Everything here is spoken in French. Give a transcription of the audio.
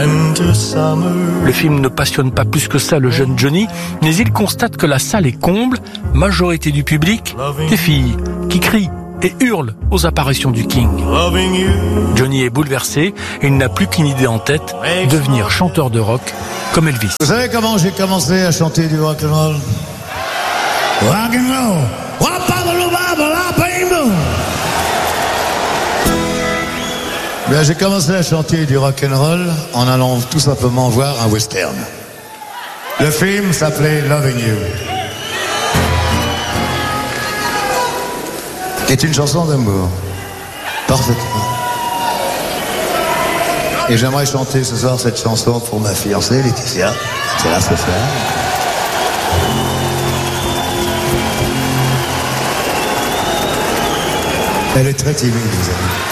Le film ne passionne pas plus que ça le jeune Johnny, mais il constate que la salle est comble, majorité du public, des filles qui crient et hurlent aux apparitions du King. Johnny est bouleversé et il n'a plus qu'une idée en tête, devenir chanteur de rock comme Elvis. Vous savez comment j'ai commencé à chanter du rock and roll? Rock and roll. Bien, j'ai commencé à chanter du rock and roll en allant tout simplement voir un western. Le film s'appelait Loving You, qui est une chanson d'amour, parfaitement. Et j'aimerais chanter ce soir cette chanson pour ma fiancée Laetitia. C'est là ce soir. Elle est très timide, vous savez.